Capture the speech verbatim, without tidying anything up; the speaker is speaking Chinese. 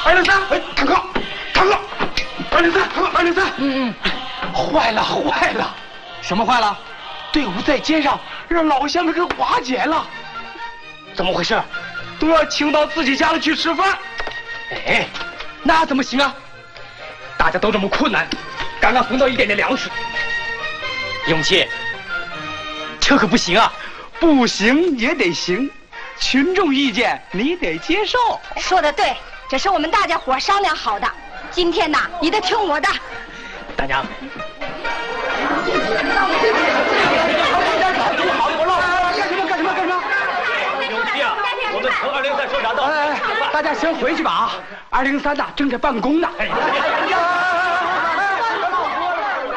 二零三，哎，看课，看课，二零三，二零三，嗯嗯，坏了坏了， 什么坏了？ 队伍在街上让老乡们给瓦解了， 怎么回事？ 都要请到自己家里去吃饭。 哎，那怎么行啊？大家都这么困难，刚刚分到一点点粮食，永琪，这可不行啊！ 不行也得行，群众意见你得接受。 说的对。这是我们大家伙商量好的，今天呐，你得听我的。 大娘， 干什么干什么干什么？ 永琪啊，我们从二零三收闸到。 哎哎，大家先回去吧啊！二零三呐正在办公呢。哎呀。